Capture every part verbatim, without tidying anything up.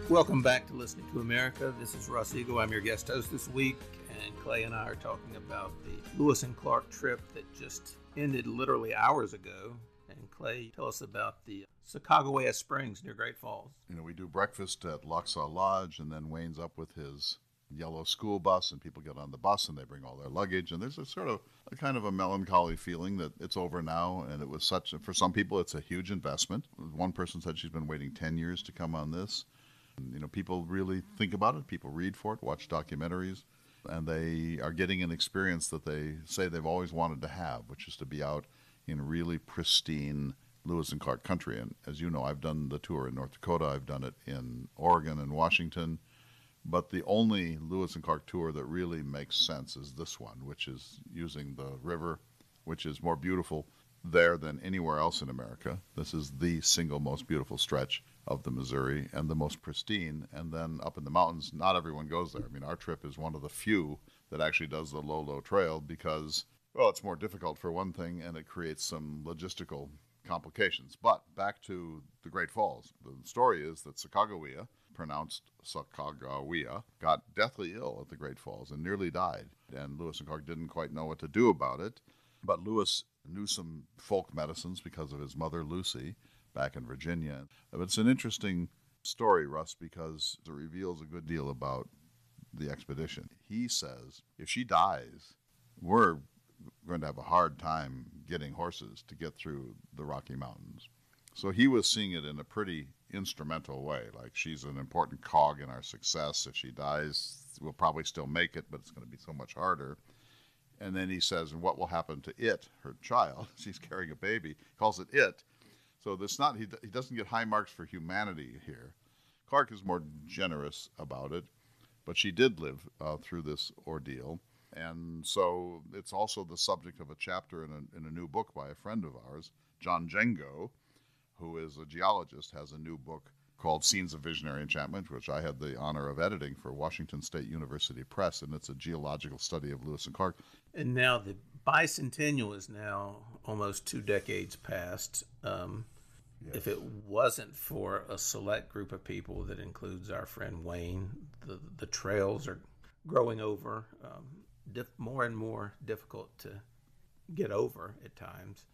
Welcome back to Listening to America. This is Russ Eagle. I'm your guest host this week, and Clay and I are talking about the Lewis and Clark trip that just ended literally hours ago. And Clay, tell us about the Sacagawea Springs near Great Falls. You know, we do breakfast at Lochsa Lodge, and then Wayne's up with his yellow school bus, and people get on the bus and they bring all their luggage, and there's a sort of a kind of a melancholy feeling that it's over now. And it was such, for some people, it's a huge investment. One person said she's been waiting ten years to come on this. And, you know, people really think about it. People read for it, watch documentaries, and they are getting an experience that they say they've always wanted to have, which is to be out in really pristine Lewis and Clark country. And as you know, I've done the tour in North Dakota. I've done it in Oregon and Washington. But the only Lewis and Clark tour that really makes sense is this one, which is using the river, which is more beautiful there than anywhere else in America. This is the single most beautiful stretch of the Missouri and the most pristine. And then up in the mountains, not everyone goes there. I mean, our trip is one of the few that actually does the Lolo Trail because, well, it's more difficult for one thing, and it creates some logistical complications. But back to the Great Falls. The story is that Sacagawea, pronounced Sacagawea, got deathly ill at the Great Falls and nearly died. And Lewis and Clark didn't quite know what to do about it. But Lewis knew some folk medicines because of his mother, Lucy, back in Virginia. But it's an interesting story, Russ, because it reveals a good deal about the expedition. He says, if she dies, we're going to have a hard time getting horses to get through the Rocky Mountains. So he was seeing it in a pretty instrumental way, like she's an important cog in our success. If she dies, we'll probably still make it, but it's going to be so much harder. And then he says, and what will happen to it, her child? She's carrying a baby. He calls it it. So this not he, he doesn't get high marks for humanity here. Clark is more generous about it, but she did live uh, through this ordeal. And so it's also the subject of a chapter in a, in a new book by a friend of ours, John Jengo, who is a geologist, has a new book called Scenes of Visionary Enchantment, which I had the honor of editing for Washington State University Press, and it's a geological study of Lewis and Clark. And now the bicentennial is now almost two decades past. Um, yes. If it wasn't for a select group of people that includes our friend Wayne, the, the trails are growing over, um, diff- more and more difficult to get over at times.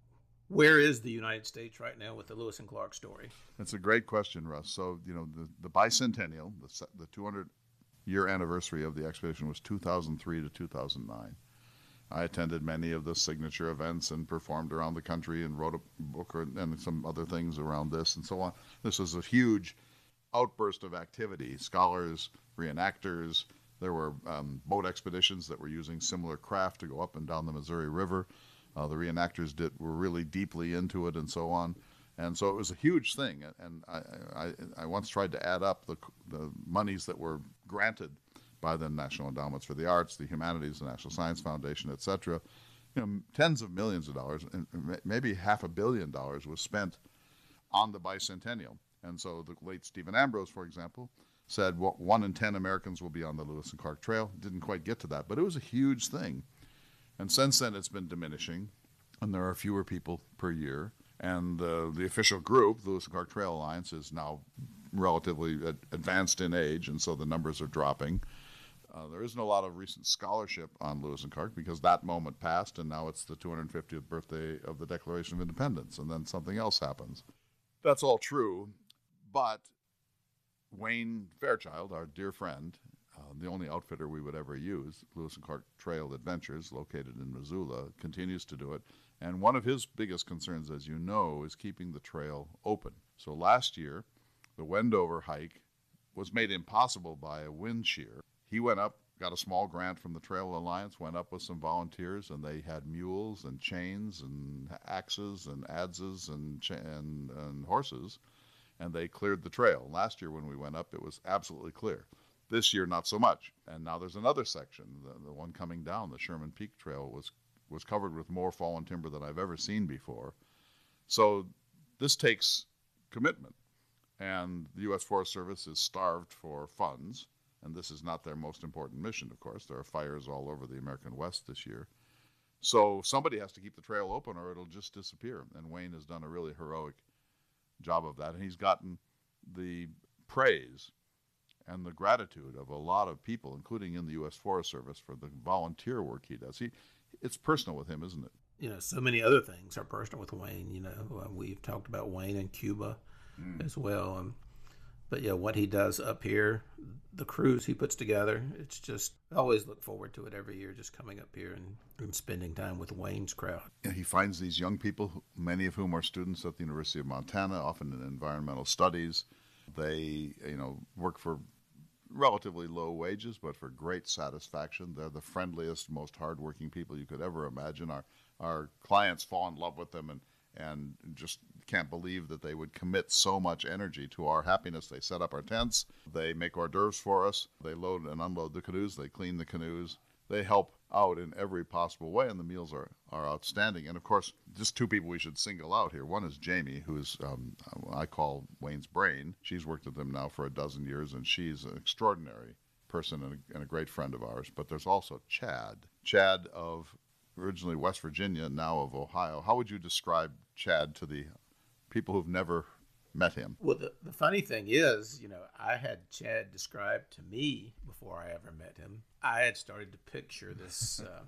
Where is the United States right now with the Lewis and Clark story? That's a great question, Russ. So, you know, the, the bicentennial, the, the two hundred year anniversary of the expedition was two thousand three to two thousand nine. I attended many of the signature events and performed around the country and wrote a book or, and some other things around this and so on. This was a huge outburst of activity. Scholars, reenactors, there were um, boat expeditions that were using similar craft to go up and down the Missouri River. Uh, the reenactors did were really deeply into it and so on. And so it was a huge thing. And I, I, I once tried to add up the, the monies that were granted by the National Endowments for the Arts, the Humanities, the National Science Foundation, et cetera. You know, tens of millions of dollars, and maybe half a billion dollars was spent on the bicentennial. And so the late Stephen Ambrose, for example, said well, one in ten Americans will be on the Lewis and Clark Trail. Didn't quite get to that, but it was a huge thing. And since then, it's been diminishing, and there are fewer people per year. And uh, the official group, the Lewis and Clark Trail Alliance, is now relatively ad- advanced in age, and so the numbers are dropping. Uh, there isn't a lot of recent scholarship on Lewis and Clark because that moment passed, and now it's the two hundred fiftieth birthday of the Declaration of Independence, and then something else happens. That's all true, but Wayne Fairchild, our dear friend, Uh, the only outfitter we would ever use, Lewis and Clark Trail Adventures, located in Missoula, continues to do it. And one of his biggest concerns, as you know, is keeping the trail open. So last year, the Wendover hike was made impossible by a wind shear. He went up, got a small grant from the Trail Alliance, went up with some volunteers, and they had mules and chains and axes and adzes and, cha- and, and horses, and they cleared the trail. Last year when we went up, it was absolutely clear. This year, not so much. And now there's another section, the, the one coming down, the Sherman Peak Trail, was was covered with more fallen timber than I've ever seen before. So this takes commitment. And the U S Forest Service is starved for funds, and this is not their most important mission, of course. There are fires all over the American West this year. So somebody has to keep the trail open or it'll just disappear. And Wayne has done a really heroic job of that. And he's gotten the praise and the gratitude of a lot of people, including in the U S Forest Service, for the volunteer work he does. He, it's personal with him, isn't it? You know, so many other things are personal with Wayne. You know, uh, we've talked about Wayne in Cuba mm. as well. Um, but yeah, what he does up here, the crews he puts together, it's just, I always look forward to it every year, just coming up here and, and spending time with Wayne's crowd. And he finds these young people, many of whom are students at the University of Montana, often in environmental studies. They, you know, work for relatively low wages, but for great satisfaction. They're the friendliest, most hardworking people you could ever imagine. Our our clients fall in love with them and, and just can't believe that they would commit so much energy to our happiness. They set up our tents. They make hors d'oeuvres for us. They load and unload the canoes. They clean the canoes. They help out in every possible way, and the meals are, are outstanding. And, of course, just two people we should single out here. One is Jamie, who's um, I call Wayne's brain. She's worked with him now for a dozen years, and she's an extraordinary person and a, and a great friend of ours. But there's also Chad. Chad of originally West Virginia, now of Ohio. How would you describe Chad to the people who've never met him? Well, the, the funny thing is, you know, I had Chad described to me before I ever met him. I had started to picture this uh,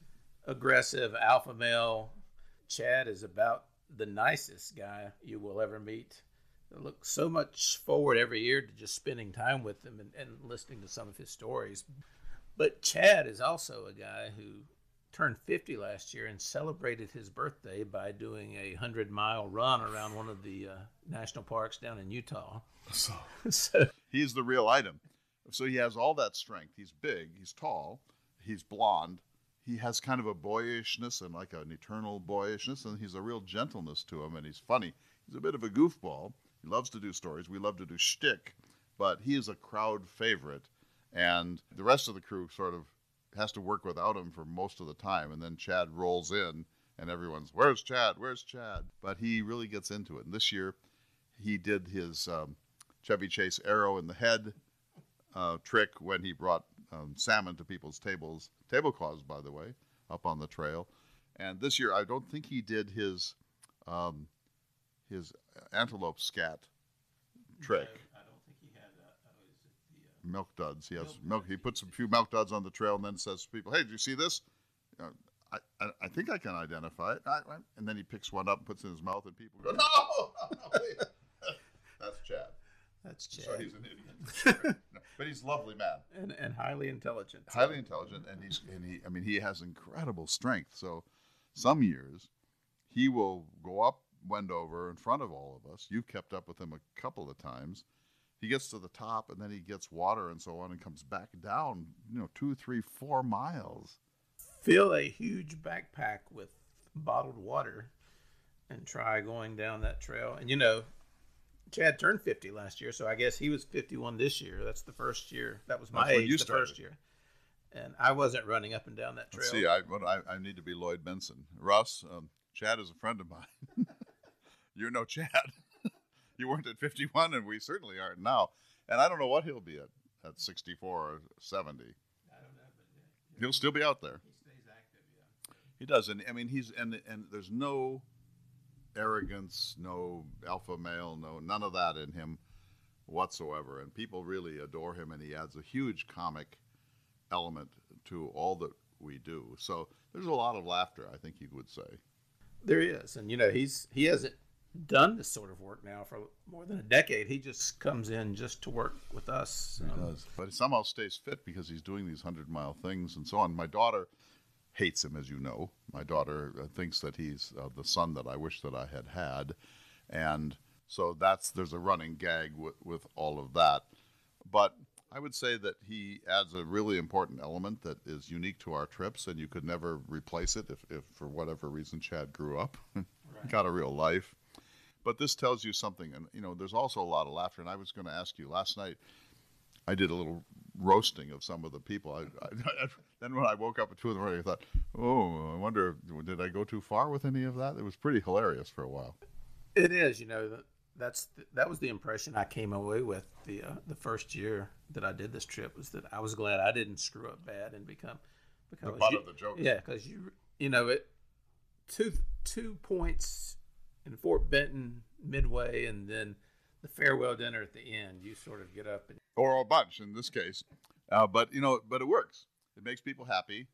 aggressive alpha male. Chad is about the nicest guy you will ever meet. I look so much forward every year to just spending time with him and, and listening to some of his stories. But Chad is also a guy who turned fifty last year and celebrated his birthday by doing a hundred-mile run around one of the uh, national parks down in Utah. So, so he's the real item. So he has all that strength. He's big. He's tall. He's blonde. He has kind of a boyishness and like an eternal boyishness, and he's a real gentleness to him, and he's funny. He's a bit of a goofball. He loves to do stories. We love to do shtick, but he is a crowd favorite, and the rest of the crew sort of has to work without him for most of the time, and then Chad rolls in and everyone's, where's Chad, where's Chad? But he really gets into it. And this year he did his um, Chevy Chase arrow in the head uh, trick when he brought um, salmon to people's tables, tablecloths, by the way, up on the trail. And this year I don't think he did his um, his antelope scat trick. Milk duds. He has milk. milk he puts a few milk duds on the trail and then says to people, "Hey, did you see this? Uh, I, I I think I can identify it." I, I, and then he picks one up and puts it in his mouth, and people go, "No, no, no, that's Chad. That's Chad. So he's an idiot, no, but he's a lovely man and and highly intelligent. Highly intelligent, and he's and he. I mean, he has incredible strength. So some years he will go up Wendover in front of all of us. You've kept up with him a couple of times. He gets to the top, and then he gets water and so on and comes back down, you know, two, three, four miles. Fill a huge backpack with bottled water and try going down that trail. And, you know, Chad turned fifty last year, so I guess he was fifty-one this year. That's the first year. That was my That's age the first year. And I wasn't running up and down that trail. Let's see, I, I, I need to be Lloyd Benson. Russ, um, Chad is a friend of mine. You're no Chad. You weren't at fifty-one, and we certainly aren't now. And I don't know what he'll be at, at sixty-four or seventy. I don't know, but yeah, he'll still be out there. He stays active, yeah. He does, and I mean, he's and and there's no arrogance, no alpha male, no none of that in him whatsoever. And people really adore him, and he adds a huge comic element to all that we do. So there's a lot of laughter, I think you would say. There is, and you know, he's he hasn't done this sort of work now for more than a decade. He just comes in just to work with us. He um, does. But he somehow stays fit because he's doing these hundred-mile things and so on. My daughter hates him, as you know. My daughter uh, thinks that he's uh, the son that I wish that I had had. And so that's there's a running gag with, with all of that. But I would say that he adds a really important element that is unique to our trips, and you could never replace it if, if for whatever reason, Chad grew up, right. Got a real life. But this tells you something, and you know, there's also a lot of laughter. And I was going to ask you last night. I did a little roasting of some of the people. I, I, I, then when I woke up at two in the morning, I thought, "Oh, I wonder, did I go too far with any of that?" It was pretty hilarious for a while. It is, you know, that's that was the impression I came away with the uh, the first year that I did this trip, was that I was glad I didn't screw up bad and become because the butt you, of the joke. Yeah, because you you know it two two points in Fort Benton, Midway, and then the farewell dinner at the end. You sort of get up and or a bunch in this case. Uh, but you know, but it works. It makes people happy,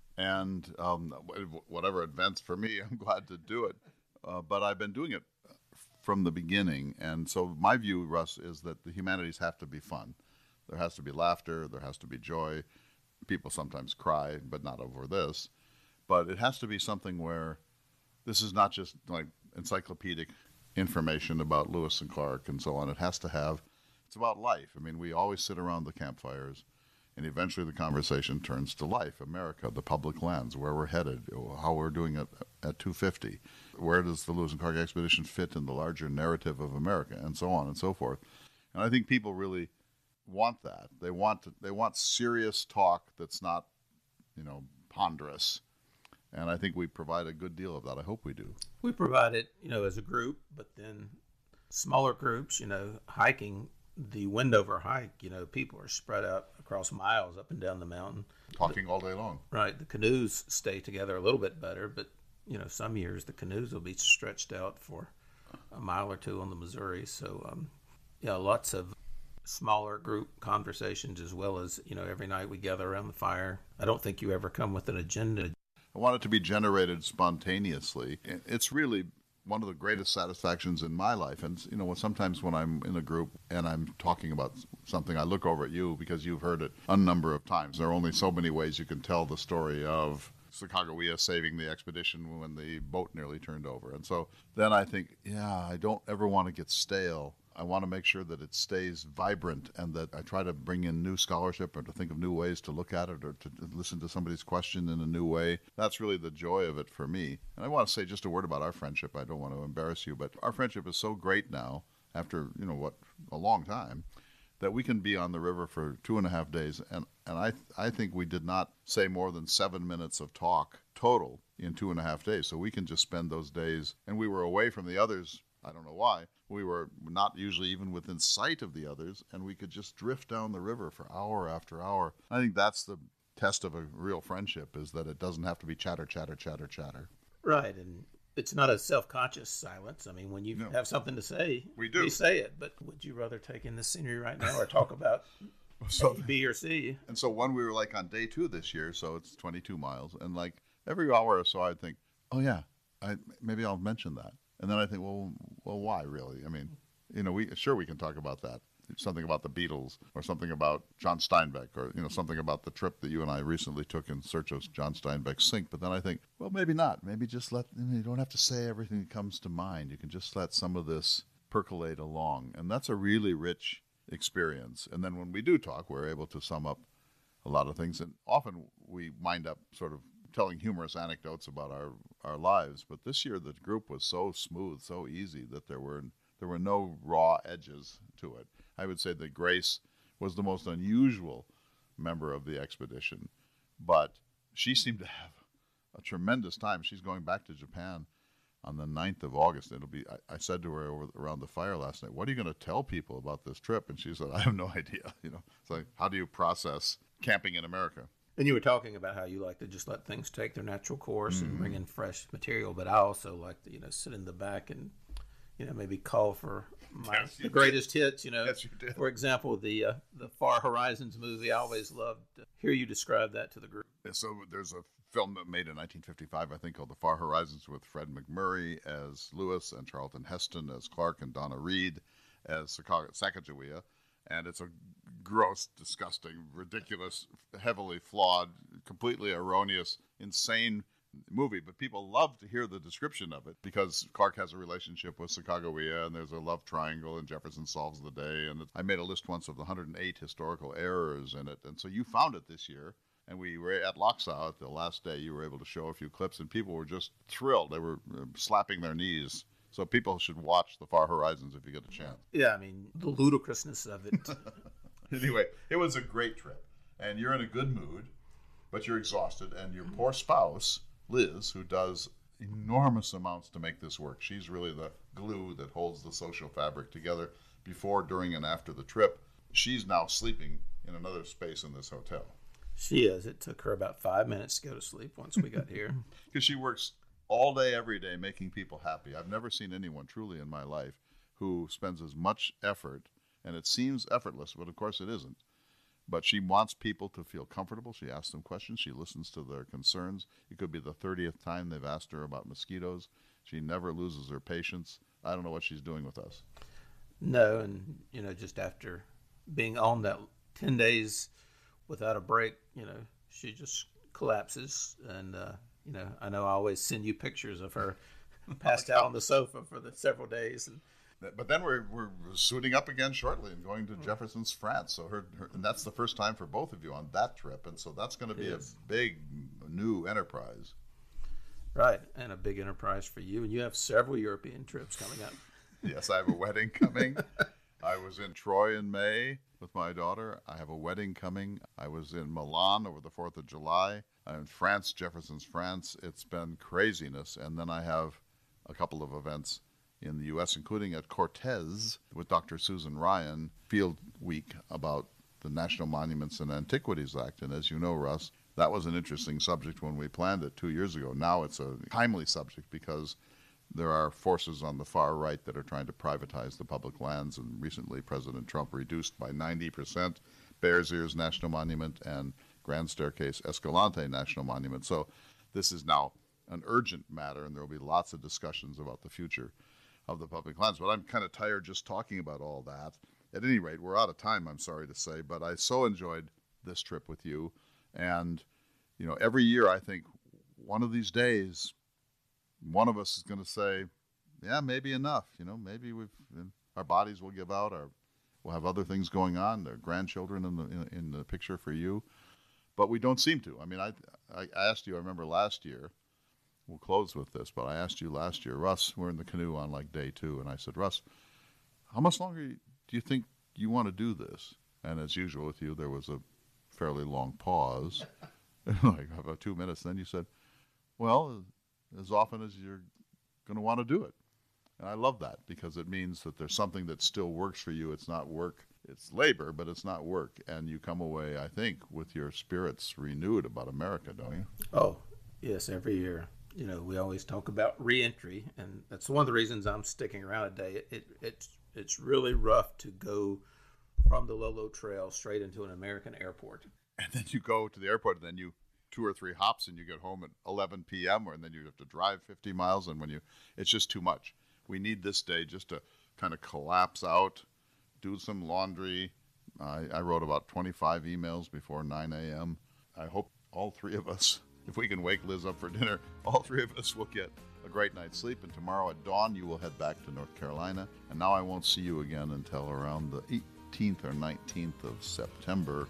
and um, whatever events for me, I'm glad to do it. Uh, but I've been doing it from the beginning, and so my view, Russ, is that the humanities have to be fun. There has to be laughter. There has to be joy. People sometimes cry, but not over this. But it has to be something where this is not just like encyclopedic information about Lewis and Clark and so on. It has to have, it's about life. I mean, we always sit around the campfires, and eventually the conversation turns to life, America, the public lands, where we're headed, how we're doing it at two fifty. Where does the Lewis and Clark expedition fit in the larger narrative of America, and so on and so forth. And I think people really want that. They want to, they want serious talk that's not, you know, ponderous. And I think we provide a good deal of that. I hope we do. We provide it, you know, as a group, but then smaller groups, you know, hiking the Wendover hike, you know, people are spread out across miles up and down the mountain. Talking all day long. Right. The canoes stay together a little bit better, but, you know, some years the canoes will be stretched out for a mile or two on the Missouri. So, um, yeah, lots of smaller group conversations, as well as, you know, every night we gather around the fire. I don't think you ever come with an agenda. I want it to be generated spontaneously. It's really one of the greatest satisfactions in my life. And, you know, sometimes when I'm in a group and I'm talking about something, I look over at you because you've heard it a number of times. There are only so many ways you can tell the story of Sacagawea saving the expedition when the boat nearly turned over. And so then I think, yeah, I don't ever want to get stale. I want to make sure that it stays vibrant and that I try to bring in new scholarship or to think of new ways to look at it or to listen to somebody's question in a new way. That's really the joy of it for me. And I want to say just a word about our friendship. I don't want to embarrass you, but our friendship is so great now after, you know, what, a long time, that we can be on the river for two and a half days. And, and I, I think we did not say more than seven minutes of talk total in two and a half days. So we can just spend those days, and we were away from the others. I don't know why. We were not usually even within sight of the others, and we could just drift down the river for hour after hour. I think that's the test of a real friendship, is that it doesn't have to be chatter, chatter, chatter, chatter. Right, and it's not a self-conscious silence. I mean, when you no. have something to say, we do. You say it. But would you rather take in the scenery right now or talk about so, A, B, or C? And so when we were like on day two this year, so it's twenty-two miles, and like every hour or so I'd think, oh yeah, I, maybe I'll mention that. And then I think, well, well, why really? I mean, you know, we sure we can talk about that. Something about the Beatles, or something about John Steinbeck, or, you know, something about the trip that you and I recently took in search of John Steinbeck's sink. But then I think, well, maybe not. Maybe just let, you know, you don't have to say everything that comes to mind. You can just let some of this percolate along. And that's a really rich experience. And then when we do talk, we're able to sum up a lot of things. And often we wind up sort of telling humorous anecdotes about our, our lives. But this year the group was so smooth, so easy, that there were there were no raw edges to it. I would say that Grace was the most unusual member of the expedition, but she seemed to have a tremendous time. She's going back to Japan on the ninth of August. It'll be. I, I said to her over, around the fire last night, "What are you going to tell people about this trip?" And she said, "I have no idea." You know, it's like, how do you process camping in America? And you were talking about how you like to just let things take their natural course mm-hmm. and bring in fresh material, but I also like to, you know, sit in the back and, you know, maybe call for my, yes, the greatest did. hits, you know. Yes, you did. For example, the uh, the Far Horizons movie, I always loved to hear you describe that to the group. Yeah, so there's a film made in nineteen fifty-five, I think, called The Far Horizons, with Fred McMurray as Lewis and Charlton Heston as Clark and Donna Reed as Sacagawea. And it's a gross, disgusting, ridiculous, heavily flawed, completely erroneous, insane movie. But people love to hear the description of it because Clark has a relationship with Sacagawea, and there's a love triangle, and Jefferson solves the day. And I made a list once of the one hundred eight historical errors in it. And so you found it this year. And we were at Loxaw at the last day. You were able to show a few clips, and people were just thrilled. They were slapping their knees. So people should watch The Far Horizons if you get a chance. Yeah, I mean, the ludicrousness of it. Anyway, it was a great trip. And you're in a good mood, but you're exhausted. And your poor spouse, Liz, who does enormous amounts to make this work. She's really the glue that holds the social fabric together before, during, and after the trip. She's now sleeping in another space in this hotel. She is. It took her about five minutes to go to sleep once we got here. Because she works all day, every day, making people happy. I've never seen anyone truly in my life who spends as much effort, and it seems effortless, but of course it isn't. But she wants people to feel comfortable. She asks them questions. She listens to their concerns. It could be the thirtieth time they've asked her about mosquitoes. She never loses her patience. I don't know what she's doing with us. No, and, you know, just after being on that ten days without a break, you know, she just collapses. And, uh, you know, I know I always send you pictures of her passed out on the sofa for the several days. And But then we're we're suiting up again shortly and going to Jefferson's, France. So her, her and that's the first time for both of you on that trip, and so that's going to be Yes. a big new enterprise. Right, and a big enterprise for you. And you have several European trips coming up. Yes, I have a wedding coming. I was in Troy in May with my daughter. I have a wedding coming. I was in Milan over the fourth of July. I'm in France, Jefferson's, France. It's been craziness, and then I have a couple of events in the U S, including at Cortez with Doctor Susan Ryan, Field Week about the National Monuments and Antiquities Act. And as you know, Russ, that was an interesting subject when we planned it two years ago. Now it's a timely subject because there are forces on the far right that are trying to privatize the public lands. And recently, President Trump reduced by ninety percent Bears Ears National Monument and Grand Staircase Escalante National Monument. So this is now an urgent matter, and there will be lots of discussions about the future of the public lands. But I'm kind of tired just talking about all that. At any rate, we're out of time, I'm sorry to say, but I so enjoyed this trip with you. And, you know, every year I think one of these days, one of us is going to say, yeah, maybe enough. You know, maybe we've, our bodies will give out, our, we'll have other things going on, their grandchildren in the, in, in the picture for you. But we don't seem to. I mean, I, I asked you, I remember last year, we'll close with this, but I asked you last year, Russ, we're in the canoe on like day two, and I said, Russ, how much longer do you think you want to do this? And as usual with you, there was a fairly long pause, like about two minutes. Then you said, well, as often as you're going to want to do it. And I love that because it means that there's something that still works for you. It's not work, it's labor, but it's not work. And you come away, I think, with your spirits renewed about America, don't you? Oh, yes, every year. You know, we always talk about reentry, and that's one of the reasons I'm sticking around a day. It, it it's it's really rough to go from the Lolo Trail straight into an American airport. And then you go to the airport, and then you two or three hops, and you get home at eleven p.m., or and then you have to drive fifty miles, and when you, it's just too much. We need this day just to kind of collapse out, do some laundry. I, I wrote about twenty-five emails before nine a.m. I hope all three of us, if we can wake Liz up for dinner, all three of us will get a great night's sleep. And tomorrow at dawn, you will head back to North Carolina. And now I won't see you again until around the eighteenth or nineteenth of September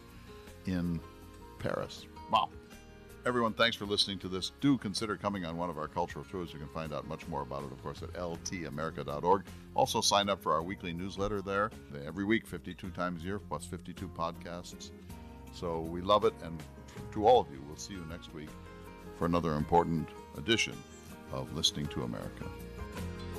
in Paris. Wow. Everyone, thanks for listening to this. Do consider coming on one of our cultural tours. You can find out much more about it, of course, at L T America dot org. Also, sign up for our weekly newsletter there. Every week, fifty-two times a year, plus fifty-two podcasts. So we love it. And to all of you, we'll see you next week for another important edition of Listening to America.